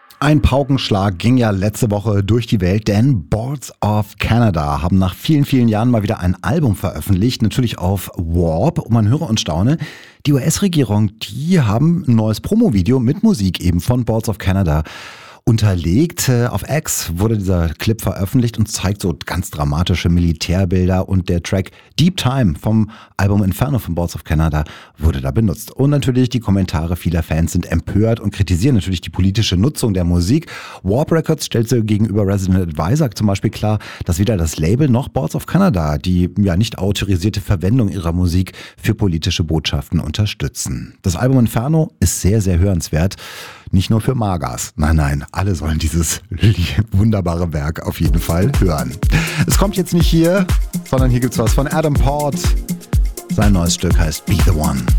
Ein Paukenschlag ging ja letzte Woche durch die Welt, denn Boards of Canada haben nach vielen, vielen Jahren mal wieder ein Album veröffentlicht, natürlich auf Warp. Und man höre und staune, die US-Regierung, die haben ein neues Promo-Video mit Musik eben von Boards of Canada unterlegt. Auf X wurde dieser Clip veröffentlicht und zeigt so ganz dramatische Militärbilder, und der Track Deep Time vom Album Inferno von Boards of Canada wurde da benutzt. Und natürlich die Kommentare vieler Fans sind empört und kritisieren natürlich die politische Nutzung der Musik. Warp Records stellte gegenüber Resident Advisor zum Beispiel klar, dass weder das Label noch Boards of Canada die nicht autorisierte Verwendung ihrer Musik für politische Botschaften unterstützen. Das Album Inferno ist sehr, sehr hörenswert. Nicht nur für Magas. Nein, alle sollen dieses wunderbare Werk auf jeden Fall hören. Es kommt jetzt nicht hier, sondern hier gibt's was von Adam Port. Sein neues Stück heißt Be The One.